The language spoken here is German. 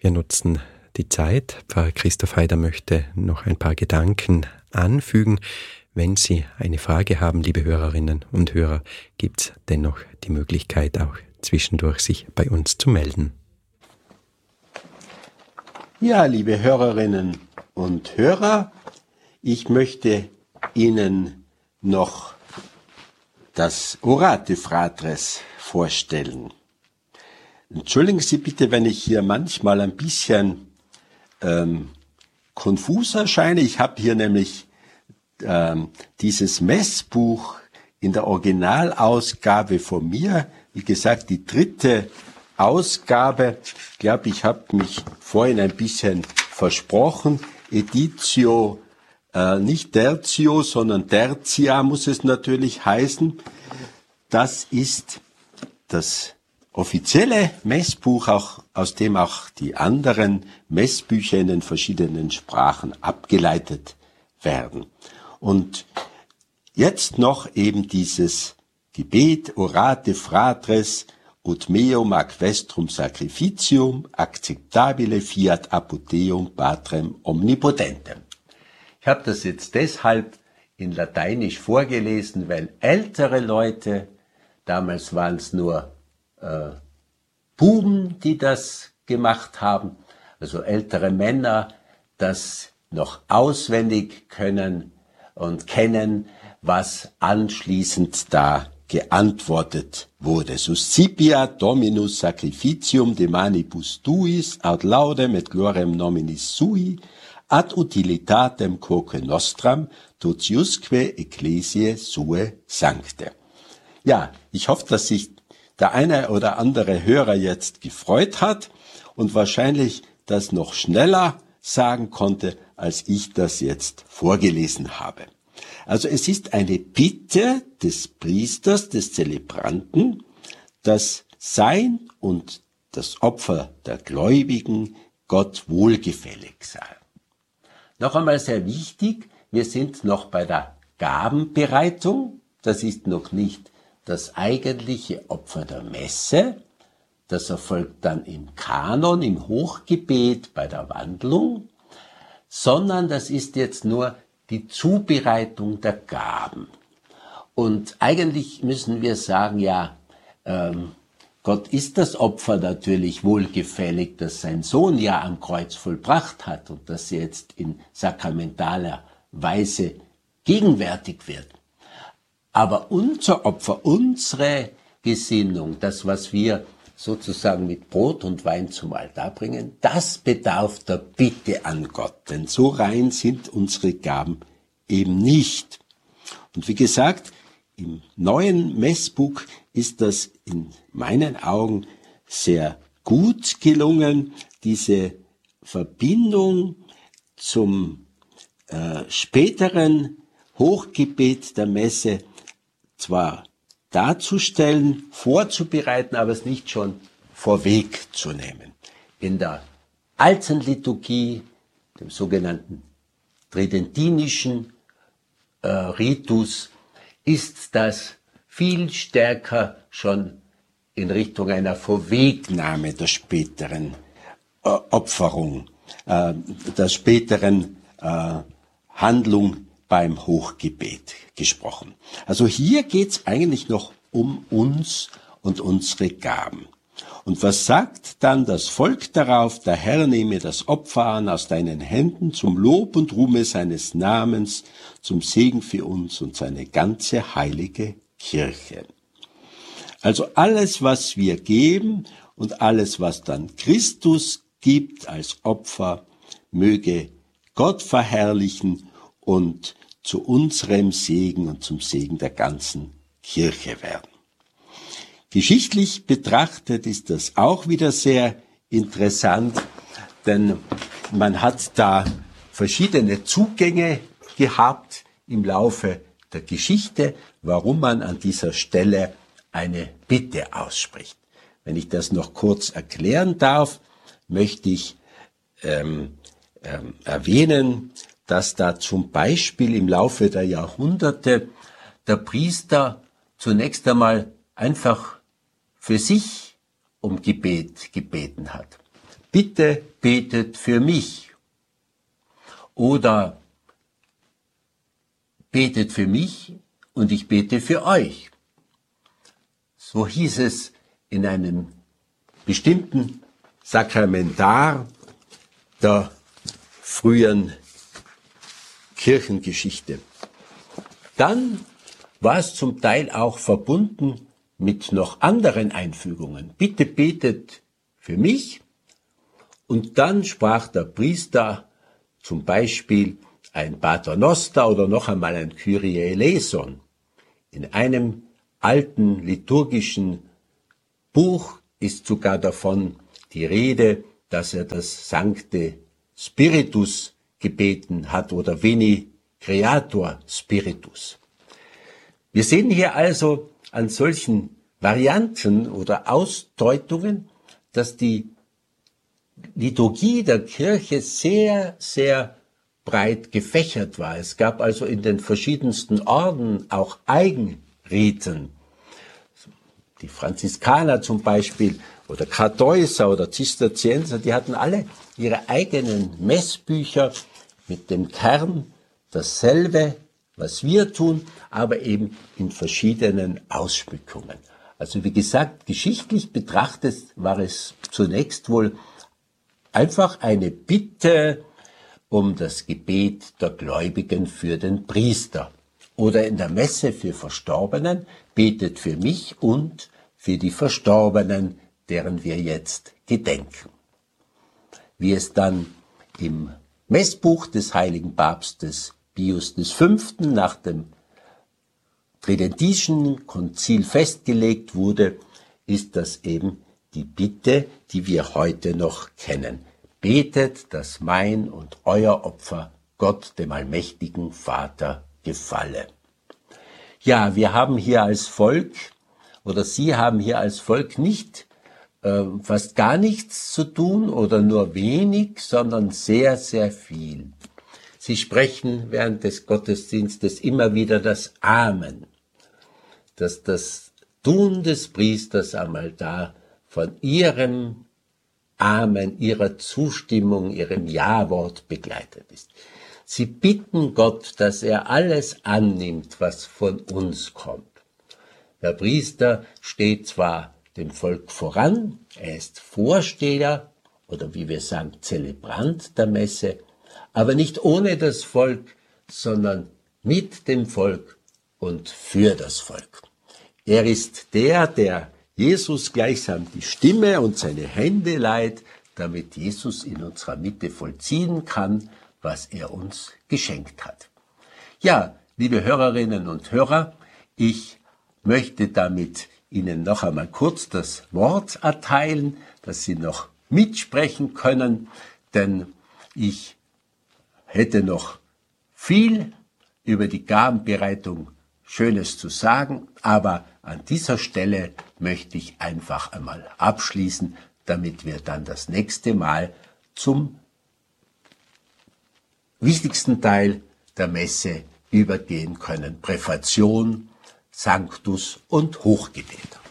Wir nutzen die Zeit. Pfarrer Christoph Haider möchte noch ein paar Gedanken anfügen. Wenn Sie eine Frage haben, liebe Hörerinnen und Hörer, gibt es dennoch die Möglichkeit, auch zwischendurch sich bei uns zu melden. Ja, liebe Hörerinnen und Hörer, ich möchte Ihnen noch das Orate Fratres vorstellen. Entschuldigen Sie bitte, wenn ich hier manchmal ein bisschen konfus erscheine. Ich habe hier nämlich dieses Messbuch in der Originalausgabe von mir, wie gesagt, die 3. Ausgabe. Ich glaube, ich habe mich vorhin ein bisschen versprochen. Editio, nicht Tertio, sondern Tertia muss es natürlich heißen. Das ist das offizielle Messbuch, aus dem auch die anderen Messbücher in den verschiedenen Sprachen abgeleitet werden. Und jetzt noch eben dieses Gebet, Orate Fratres, ut meum ac vestrum sacrificium, acceptabile fiat apud Deum Patrem omnipotentem. Ich habe das jetzt deshalb in Lateinisch vorgelesen, weil ältere Leute, damals waren es nur Buben, die das gemacht haben, also ältere Männer, das noch auswendig können und kennen, was anschließend da geantwortet wurde. Suscipiat Dominus sacrificium de manibus tuis aut laudem et gloriam nominis sui ad utilitatem quoque nostram totiusque ecclesiae sue sancte. Ja, ich hoffe, dass sich der eine oder andere Hörer jetzt gefreut hat und wahrscheinlich das noch schneller sagen konnte, als ich das jetzt vorgelesen habe. Also es ist eine Bitte des Priesters, des Zelebranten, dass sein und das Opfer der Gläubigen Gott wohlgefällig sei. Noch einmal sehr wichtig, wir sind noch bei der Gabenbereitung, das ist noch nicht das eigentliche Opfer der Messe, das erfolgt dann im Kanon, im Hochgebet bei der Wandlung, sondern das ist jetzt nur die Zubereitung der Gaben. Und eigentlich müssen wir sagen, ja, Gott ist das Opfer natürlich wohlgefällig, das sein Sohn ja am Kreuz vollbracht hat und das jetzt in sakramentaler Weise gegenwärtig wird. Aber unser Opfer, unsere Gesinnung, das, was wir sozusagen mit Brot und Wein zum Altar bringen, das bedarf der Bitte an Gott. Denn so rein sind unsere Gaben eben nicht. Und wie gesagt, im neuen Messbuch ist das in meinen Augen sehr gut gelungen, diese Verbindung zum späteren Hochgebet der Messe zwar darzustellen, vorzubereiten, aber es nicht schon vorwegzunehmen. In der alten Liturgie, dem sogenannten tridentinischen Ritus, ist das viel stärker schon in Richtung einer Vorwegnahme der späteren Opferung, der späteren Handlung beim Hochgebet gesprochen. Also hier geht's eigentlich noch um uns und unsere Gaben. Und was sagt dann das Volk darauf? Der Herr nehme das Opfer an aus deinen Händen zum Lob und Ruhme seines Namens, zum Segen für uns und seine ganze heilige Kirche. Also alles, was wir geben und alles, was dann Christus gibt als Opfer, möge Gott verherrlichen und zu unserem Segen und zum Segen der ganzen Kirche werden. Geschichtlich betrachtet ist das auch wieder sehr interessant, denn man hat da verschiedene Zugänge gehabt im Laufe der Geschichte, warum man an dieser Stelle eine Bitte ausspricht. Wenn ich das noch kurz erklären darf, möchte ich erwähnen, dass da zum Beispiel im Laufe der Jahrhunderte der Priester zunächst einmal einfach für sich um Gebet gebeten hat. bitte betet für mich oder betet für mich und ich bete für euch. So hieß es in einem bestimmten Sakramentar der frühen Kirchengeschichte. Dann war es zum Teil auch verbunden mit noch anderen Einfügungen. Bitte betet für mich. Und dann sprach der Priester zum Beispiel ein Paternoster oder noch einmal ein Kyrie eleison. In einem alten liturgischen Buch ist sogar davon die Rede, dass er das Sancte Spiritus gebeten hat oder Veni Creator Spiritus. Wir sehen hier also an solchen Varianten oder Ausdeutungen, dass die Liturgie der Kirche sehr, sehr breit gefächert war. Es gab also in den verschiedensten Orden auch Eigenriten. Die Franziskaner zum Beispiel oder Kartäuser oder Zisterzienser, die hatten alle ihre eigenen Messbücher mit dem Kern dasselbe, was wir tun, aber eben in verschiedenen Ausschmückungen. Also wie gesagt, geschichtlich betrachtet war es zunächst wohl einfach eine Bitte um das Gebet der Gläubigen für den Priester. Oder in der Messe für Verstorbenen, betet für mich und für die Verstorbenen, deren wir jetzt gedenken. Wie es dann im Messbuch des heiligen Papstes Pius V. nach dem Tridentischen Konzil festgelegt wurde, ist das eben die Bitte, die wir heute noch kennen. Betet, dass mein und euer Opfer Gott, dem allmächtigen Vater, gefalle. Ja, wir haben hier als Volk, oder Sie haben hier als Volk nicht fast gar nichts zu tun oder nur wenig, sondern sehr, sehr viel. Sie sprechen während des Gottesdienstes immer wieder das Amen, dass das Tun des Priesters einmal da von Ihrem Amen, Ihrer Zustimmung, Ihrem Ja-Wort begleitet ist. Sie bitten Gott, dass er alles annimmt, was von uns kommt. Der Priester steht zwar dem Volk voran, er ist Vorsteher oder wie wir sagen, Zelebrant der Messe, aber nicht ohne das Volk, sondern mit dem Volk und für das Volk. Er ist der Jesus gleichsam die Stimme und seine Hände leiht, damit Jesus in unserer Mitte vollziehen kann, was er uns geschenkt hat. Ja, liebe Hörerinnen und Hörer, ich möchte damit Ihnen noch einmal kurz das Wort erteilen, dass Sie noch mitsprechen können, denn ich hätte noch viel über die Gabenbereitung Schönes zu sagen, aber an dieser Stelle möchte ich einfach einmal abschließen, damit wir dann das nächste Mal zum wichtigsten Teil der Messe übergehen können. Präfation, Sanctus und Hochgebet.